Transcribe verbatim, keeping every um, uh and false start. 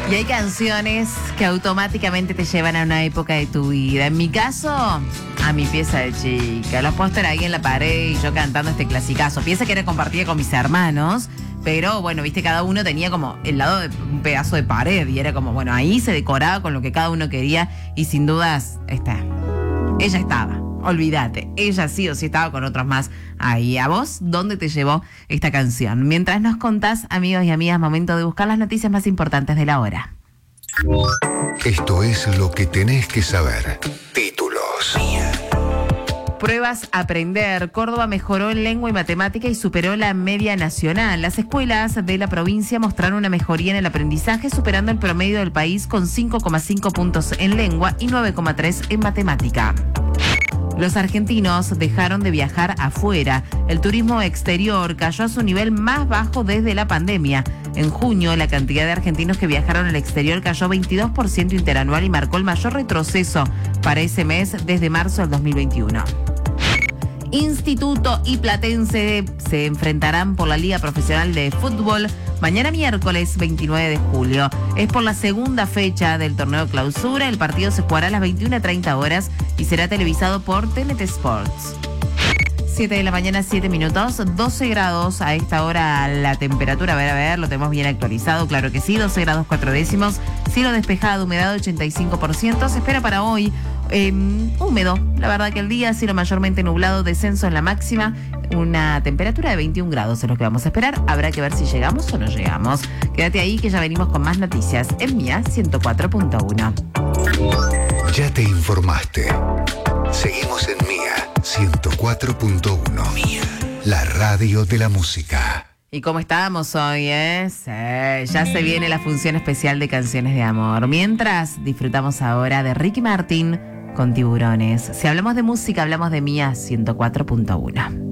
Y hay canciones que automáticamente te llevan a una época de tu vida. En mi caso, a mi pieza de chica. Los póster ahí en la pared y yo cantando este clasicazo. Pieza que era compartida con mis hermanos. Pero bueno, viste, cada uno tenía como el lado de un pedazo de pared. Y era como, bueno, ahí se decoraba con lo que cada uno quería. Y sin dudas, esta, ella estaba. Olvídate, ella sí o sí estaba con otros más ahí. ¿A vos dónde te llevó esta canción? Mientras nos contás, amigos y amigas, momento de buscar las noticias más importantes de la hora. Esto es lo que tenés que saber. Títulos. Pruebas Aprender. Córdoba mejoró en lengua y matemática y superó la media nacional. Las escuelas de la provincia mostraron una mejoría en el aprendizaje, superando el promedio del país con cinco coma cinco puntos en lengua y nueve coma tres en matemática. Los argentinos dejaron de viajar afuera. El turismo exterior cayó a su nivel más bajo desde la pandemia. En junio, la cantidad de argentinos que viajaron al exterior cayó veintidós por ciento interanual y marcó el mayor retroceso para ese mes desde marzo del dos mil veintiuno. Instituto y Platense se enfrentarán por la Liga Profesional de Fútbol mañana miércoles veintinueve de julio. Es por la segunda fecha del torneo Clausura. El partido se jugará a las veintiuna treinta horas y será televisado por T N T Sports. siete de la mañana, siete minutos, doce grados a esta hora la temperatura. A ver, a ver, lo tenemos bien actualizado, claro que sí, doce grados cuatro décimos, cielo despejado, humedad ochenta y cinco por ciento. Se espera para hoy eh, húmedo, la verdad que el día, cielo mayormente nublado, descenso en la máxima, una temperatura de veintiún grados es lo que vamos a esperar. Habrá que ver si llegamos o no llegamos. Quédate ahí que ya venimos con más noticias en Mía ciento cuatro punto uno. Ya te informaste. Seguimos en Mía ciento cuatro punto uno. Mía, la radio de la música. ¿Y cómo estamos hoy, eh? Sí, ya se viene la función especial de Canciones de Amor. Mientras, disfrutamos ahora de Ricky Martin con Tiburones. Si hablamos de música, hablamos de Mía ciento cuatro punto uno.